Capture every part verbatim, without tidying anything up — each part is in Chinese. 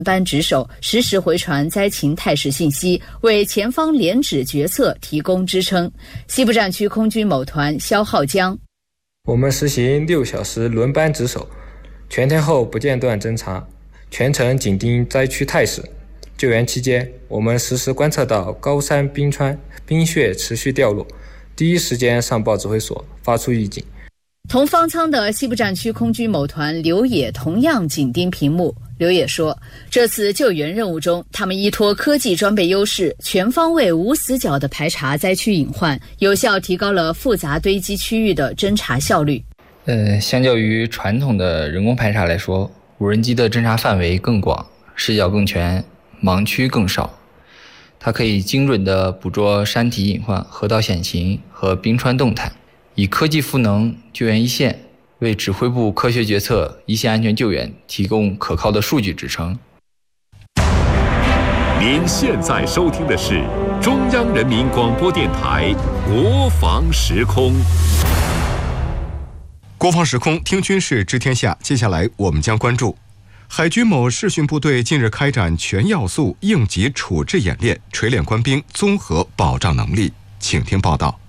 班值守实时回传灾情态势信息，为前方连指决策提供支撑。西部战区空军某团肖浩江， 我们实行六小时轮班值守，全天候不间断侦查，全程紧盯灾区态势。救援期间，我们实时观测到高山冰川冰雪持续掉落，第一时间上报指挥所发出预警。 同方舱的西部战区空军某团刘野同样紧盯屏幕。刘野说，这次救援任务中，他们依托科技装备优势，全方位无死角地排查灾区隐患，有效提高了复杂堆积区域的侦查效率。 呃，相较于传统的人工排查来说，无人机的侦查范围更广，视角更全，盲区更少。它可以精准地捕捉山体隐患、河道险情和冰川动态，以科技赋能救援一线，为指挥部科学决策、一线安全救援提供可靠的数据支撑。 您现在收听的是中央人民广播电台国防时空。 国防时空听军事知天下，接下来我们将关注海军某视训部队近日开展全要素应急处置演练，锤炼官兵综合保障能力。请听报道。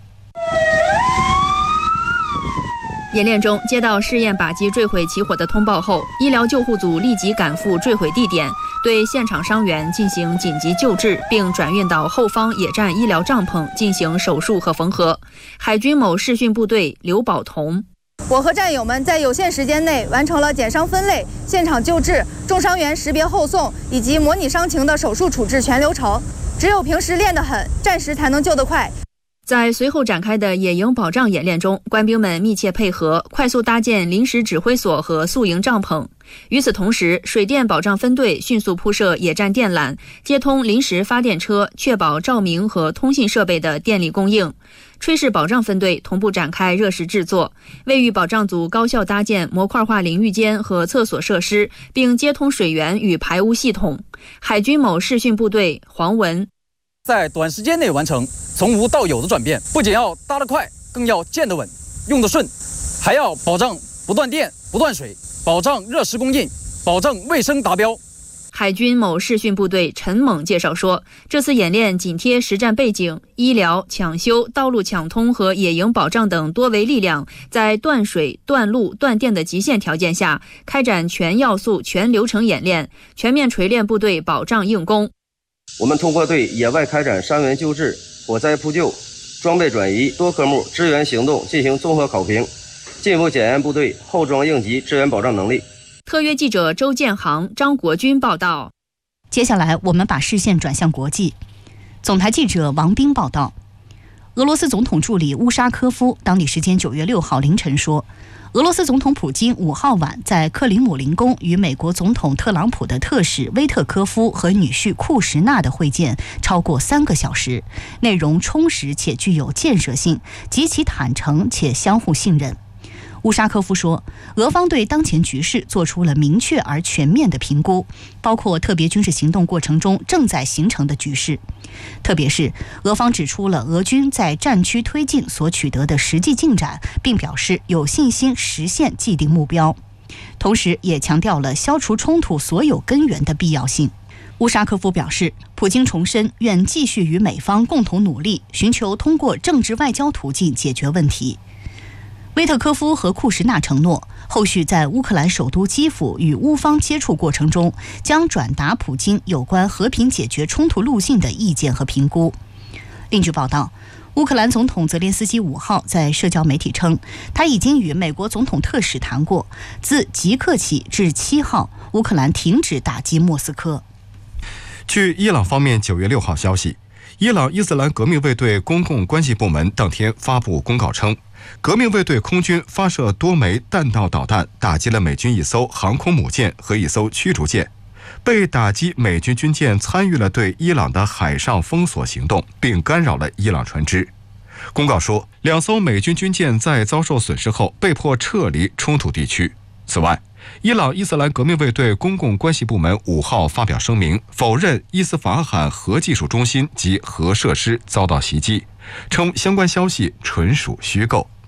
演练中，接到试验靶机坠毁起火的通报后，医疗救护组立即赶赴坠毁地点，对现场伤员进行紧急救治，并转运到后方野战医疗帐篷进行手术和缝合。海军某视训部队刘宝彤， 我和战友们在有限时间内完成了减伤分类、现场救治、重伤员识别后送以及模拟伤情的手术处置全流程。只有平时练得狠，战时才能救得快。 在随后展开的野营保障演练中，官兵们密切配合，快速搭建临时指挥所和宿营帐篷。与此同时，水电保障分队迅速铺设野战电缆，接通临时发电车，确保照明和通信设备的电力供应。炊事保障分队同步展开热食制作，卫浴保障组高效搭建模块化淋浴间和厕所设施，并接通水源与排污系统。海军某视训部队黄文， 在短时间内完成从无到有的转变，不仅要搭得快，更要建得稳、用得顺，还要保障不断电、不断水，保障热食供应，保证卫生达标。 海军某视训部队陈猛介绍说，这次演练紧贴实战背景，医疗、抢修、道路抢通和野营保障等多维力量在断水、断路、断电的极限条件下，开展全要素、全流程演练，全面锤炼部队保障硬功。 我们通过对野外开展伤员救治、火灾扑救、装备转移多科目支援行动进行综合考评，进一步检验部队后装应急支援保障能力。 特约记者周建航、张国军报道。 接下来，我们把视线转向国际。总台记者王斌报道，俄罗斯总统助理乌沙科夫当地时间九月六号凌晨说，俄罗斯总统普京五号晚在克里姆林宫与美国总统特朗普的特使威特科夫和女婿库什纳的会见超过三个小时，内容充实且具有建设性，极其坦诚且相互信任。乌沙科夫说，俄方对当前局势做出了明确而全面的评估，包括特别军事行动过程中正在形成的局势，特别是俄方指出了俄军在战区推进所取得的实际进展，并表示有信心实现既定目标，同时也强调了消除冲突所有根源的必要性。乌沙科夫表示，普京重申愿继续与美方共同努力，寻求通过政治外交途径解决问题。威特科夫和库什纳承诺，后续在乌克兰首都基辅与乌方接触过程中，将转达普京有关和平解决冲突路径的意见和评估。另据报道，乌克兰总统泽连斯基五号在社交媒体称，他已经与美国总统特使谈过，自即刻起至七号，乌克兰停止打击莫斯科。 据伊朗方面九月六号消息，伊朗伊斯兰革命卫队公共关系部门当天发布公告称，革命卫队空军发射多枚弹道导弹，打击了美军一艘航空母舰和一艘驱逐舰。被打击美军军舰参与了对伊朗的海上封锁行动，并干扰了伊朗船只。公告说，两艘美军军舰在遭受损失后被迫撤离冲突地区。此外，伊朗伊斯兰革命卫队公共关系部门五号发表声明，否认伊斯法罕核技术中心及核设施遭到袭击，称相关消息纯属虚构。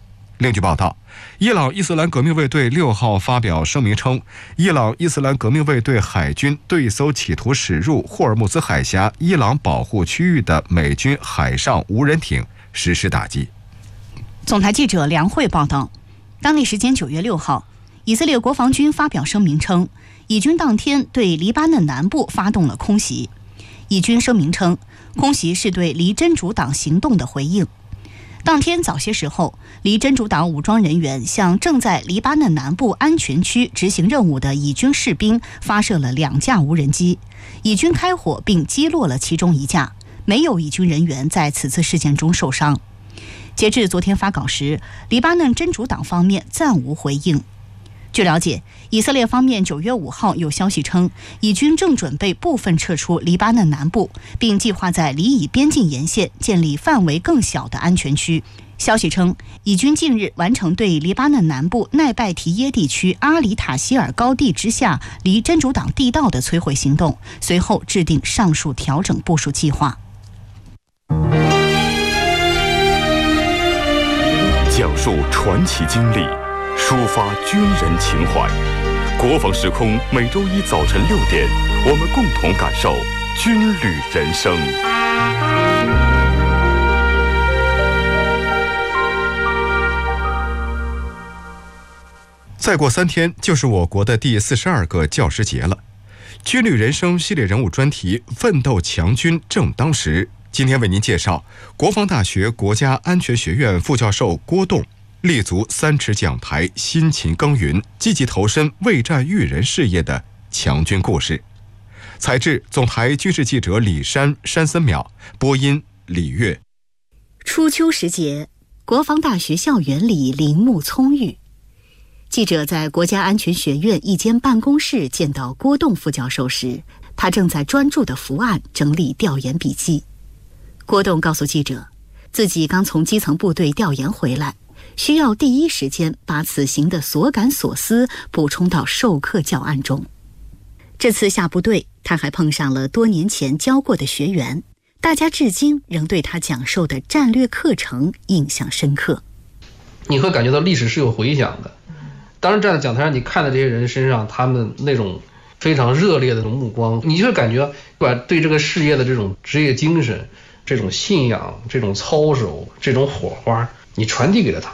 另据报道，伊朗伊斯兰革命卫队六号发表声明称，伊朗伊斯兰革命卫队海军对一艘企图驶入霍尔木兹海峡伊朗保护区域的美军海上无人艇实施打击。 总台记者梁慧报道，当地时间九月六号，以色列国防军发表声明称，以军当天对黎巴嫩南部发动了空袭。以军声明称，空袭是对离真主党行动的回应。当天早些时候，离真主党武装人员向正在黎巴嫩南部安全区执行任务的以军士兵发射了两架无人机，以军开火并击落了其中一架，没有以军人员在此次事件中受伤。截至昨天发稿时，黎巴嫩真主党方面暂无回应。据了解，以色列方面九月五号有消息称，以军正准备部分撤出黎巴嫩南部，并计划在黎以边境沿线建立范围更小的安全区。消息称，以军近日完成对黎巴嫩南部奈拜提耶地区阿里塔希尔高地之下离真主党地道的摧毁行动，随后制定上述调整部署计划。 讲述传奇经历，抒发军人情怀。国防时空每周一早晨六点，我们共同感受军旅人生。 再过三天就是我国的第四十二个教师节了。军旅人生系列人物专题奋斗强军正当时，今天为您介绍国防大学国家安全学院副教授郭栋立足三尺讲台，辛勤耕耘，积极投身卫战育人事业的强军故事。采制总台军事记者李珊、山森淼，播音李月。 初秋时节，国防大学校园里林木葱郁。记者在国家安全学院一间办公室见到郭栋副教授时，他正在专注地伏案整理调研笔记。郭栋告诉记者，自己刚从基层部队调研回来，需要第一时间把此行的所感所思补充到授课教案中。这次下部队，他还碰上了多年前教过的学员，大家至今仍对他讲授的战略课程印象深刻。 你会感觉到历史是有回响的。当时站在讲台上，你看到这些人身上他们那种非常热烈的目光，你就会感觉把对这个事业的这种职业精神、这种信仰、这种操守、这种火花，你传递给了他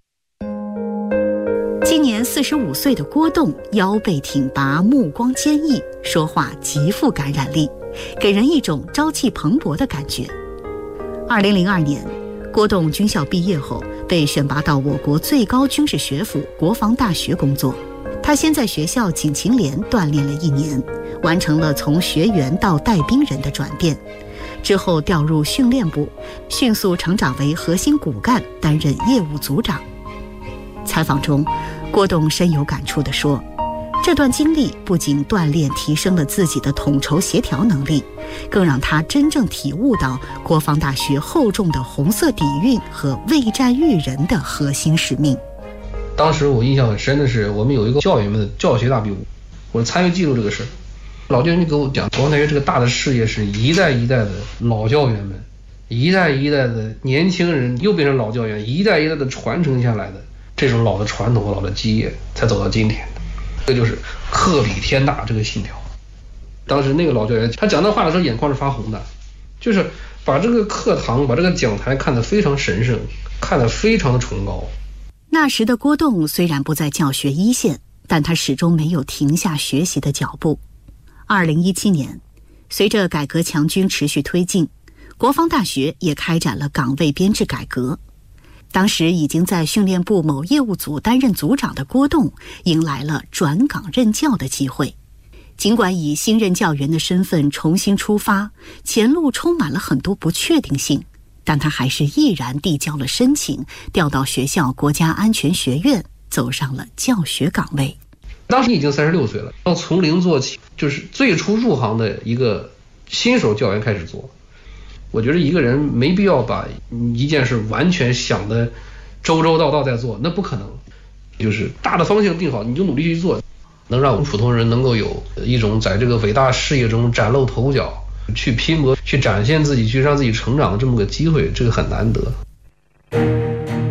们。 今年四十五岁的郭栋腰背挺拔，目光坚毅，说话极富感染力，给人一种朝气蓬勃的感觉。二零零二年，郭栋军校毕业后被选拔到我国最高军事学府国防大学工作。他先在学校警勤连锻炼了一年，完成了从学员到带兵人的转变，之后调入训练部，迅速成长为核心骨干，担任业务组长。采访中，郭栋深有感触地说，这段经历不仅锻炼提升了自己的统筹协调能力，更让他真正体悟到国防大学厚重的红色底蕴和卫战育人的核心使命。 当时我印象很深的是，我们有一个教员们的教学大比武，我参与记录这个事。老教员就给我讲，国防大学这个大的事业是一代一代的老教员们，一代一代的年轻人又变成老教员，一代一代的传承下来的这种老的传统和老的基业，才走到今天的。这就是课比天大这个信条。当时那个老教员他讲那话的时候眼眶是发红的，就是把这个课堂把这个讲台看得非常神圣，看得非常的崇高。 那时的郭栋虽然不在教学一线，但他始终没有停下学习的脚步。二零一七年，随着改革强军持续推进，国防大学也开展了岗位编制改革。当时已经在训练部某业务组担任组长的郭栋，迎来了转岗任教的机会。尽管以新任教员的身份重新出发，前路充满了很多不确定性，但他还是毅然递交了申请，调到学校国家安全学院，走上了教学岗位。 当时已经三十六岁了，要从零做起，就是最初入行的一个新手教员开始做。我觉得一个人没必要把一件事完全想的周周到到在做，那不可能。就是大的方向定好，你就努力去做，能让我们普通人能够有一种在这个伟大事业中崭露头角，去拼搏，去展现自己，去让自己成长的这么个机会，这个很难得。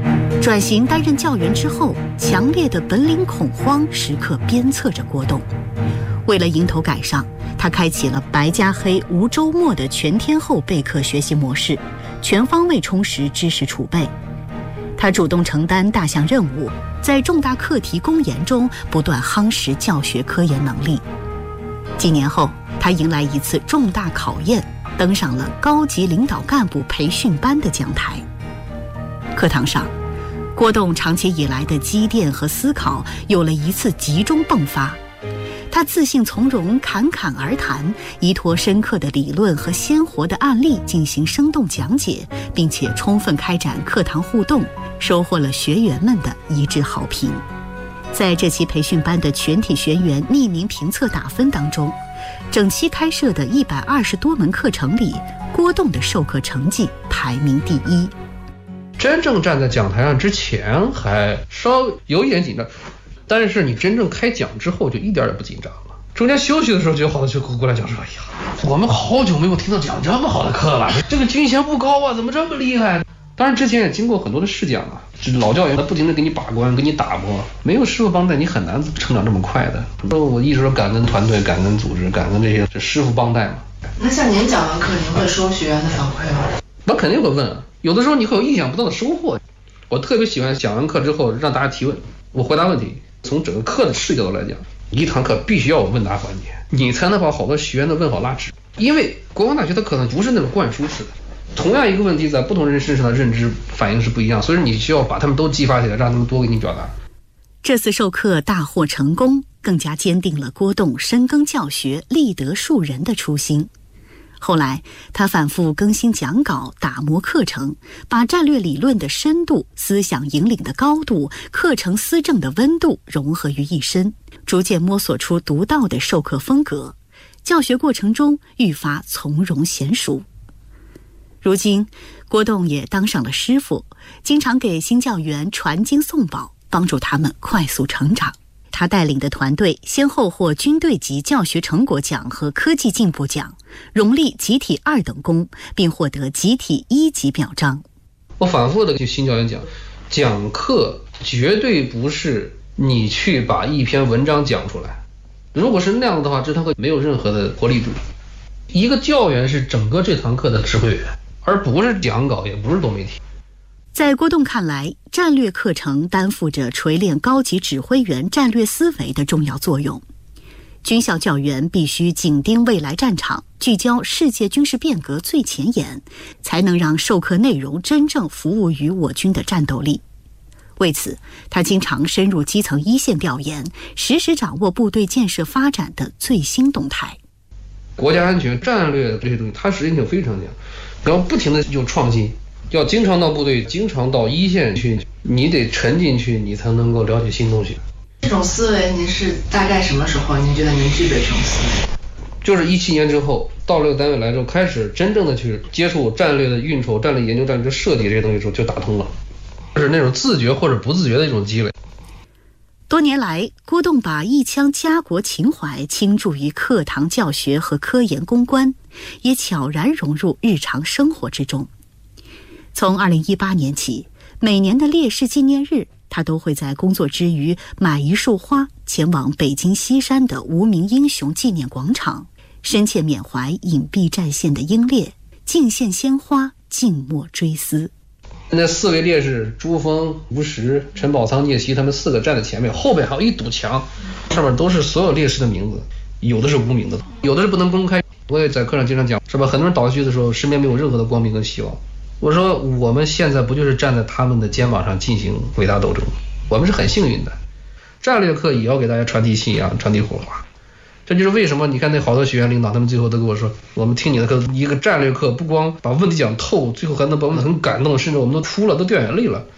转型担任教员之后，强烈的本领恐慌时刻鞭策着郭栋。为了迎头赶上，他开启了白加黑无周末的全天候备课学习模式，全方位充实知识储备。他主动承担大项任务，在重大课题攻研中不断夯实教学科研能力。几年后，他迎来一次重大考验，登上了高级领导干部培训班的讲台。课堂上，郭栋长期以来的积淀和思考有了一次集中迸发。他自信从容，侃侃而谈，依托深刻的理论和鲜活的案例进行生动讲解，并且充分开展课堂互动，收获了学员们的一致好评。在这期培训班的全体学员匿名评测打分当中，整期开设的一百二十多门课程里，郭栋的授课成绩排名第一。 真正站在讲台上之前还稍微有一点紧张，但是你真正开讲之后就一点也不紧张了。中间休息的时候，就有好多学过来讲说：“哎呀，我们好久没有听到讲这么好的课了，这个军衔不高啊，怎么这么厉害？”当然之前也经过很多的试讲啊，老教员他不停的给你把关，给你打磨，没有师傅帮带，你很难成长这么快的。我一直说感恩团队，感恩组织，感恩这些这师傅帮带嘛。 那像您讲完课，您会收学员的反馈吗？ 我肯定会问啊，有的时候你会有意想不到的收获。我特别喜欢讲完课之后让大家提问，我回答问题。从整个课的视角来讲，一堂课必须要有问答环节，你才能把好多学员的问号拉直。因为国防大学它可能不是那种灌输式的，同样一个问题在不同人身上的认知反应是不一样，所以你需要把他们都激发起来，让他们多给你表达。 这次授课大获成功，更加坚定了郭栋深耕教学、立德树人的初心。后来，他反复更新讲稿，打磨课程，把战略理论的深度、思想引领的高度、课程思政的温度融合于一身，逐渐摸索出独到的授课风格。教学过程中愈发从容娴熟。如今，郭栋也当上了师傅，经常给新教员传经送宝，帮助他们快速成长。他带领的团队先后获军队级教学成果奖和科技进步奖，荣立集体二等功，并获得集体一级表彰。 我反复的跟新教员讲，讲课绝对不是你去把一篇文章讲出来，如果是那样的话，这堂课没有任何的活力度。一个教员是整个这堂课的指挥员，而不是讲稿，也不是多媒体。 在郭栋看来，战略课程担负着锤炼高级指挥员战略思维的重要作用。军校教员必须紧盯未来战场，聚焦世界军事变革最前沿，才能让授课内容真正服务于我军的战斗力。为此，他经常深入基层一线调研，实时掌握部队建设发展的最新动态。 国家安全战略这些东西，它实际性非常强，然后不停的有创新，要经常到部队，经常到一线去，你得沉进去，你才能够了解新东西。 这种思维您是大概什么时候您觉得您具备这种思维？ 就是一七年之后，到这个单位来之后，开始真正的去接触战略的运筹、战略研究、战略设计这些东西的时候，就打通了，就是那种自觉或者不自觉的一种积累。 多年来，郭栋把一腔家国情怀倾注于课堂教学和科研攻关，也悄然融入日常生活之中。从二零一八年起，每年的烈士纪念日，他都会在工作之余买一束花，前往北京西山的无名英雄纪念广场，深切缅怀隐蔽战线的英烈，敬献鲜花，静默追思。 那四位烈士朱峰、吴石、陈宝仓、聂锡，他们四个站在前面，后边还有一堵墙，上面都是所有烈士的名字，有的是无名的，有的是不能公开。我也在课上经常讲，是吧？很多人倒下去的时候，身边没有任何的光明跟希望。我说我们现在不就是站在他们的肩膀上进行伟大斗争，我们是很幸运的。战略课也要给大家传递信仰，传递火花。这就是为什么你看那好多学员领导，他们最后都跟我说，我们听你的课，一个战略课不光把问题讲透，最后还能把我们很感动，甚至我们都哭了，都掉眼泪了。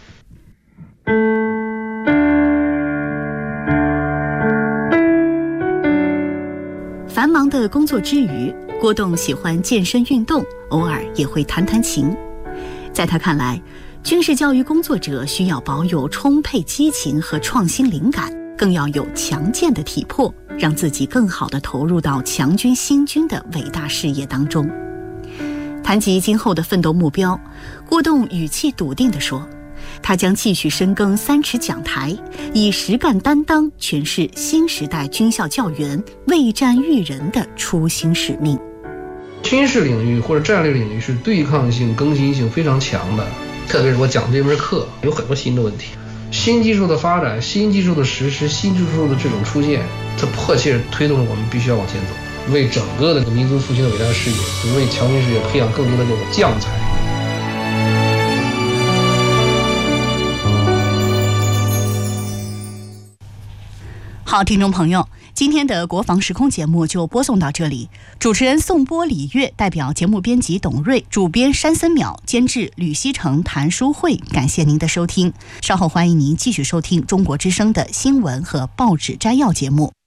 繁忙的工作之余，郭栋喜欢健身运动，偶尔也会弹弹琴。在他看来，军事教育工作者需要保有充沛激情和创新灵感，更要有强健的体魄，让自己更好地投入到强军兴军的伟大事业当中。谈及今后的奋斗目标，郭栋语气笃定地说， 他将继续深耕三尺讲台，以实干担当诠释新时代军校教员为战育人的初心使命。 军事领域或者战略领域是对抗性、更新性非常强的，特别是我讲这门课有很多新的问题，新技术的发展、新技术的实施、新技术的这种出现，这迫切推动着我们必须要往前走，为整个的民族复兴的伟大事业，为强军事业培养更多的这种将才。 好，听众朋友，今天的国防时空节目就播送到这里。主持人宋波、李月，代表节目编辑董瑞，主编山森淼，监制吕希成、谭淑慧，感谢您的收听。稍后欢迎您继续收听中国之声的新闻和报纸摘要节目。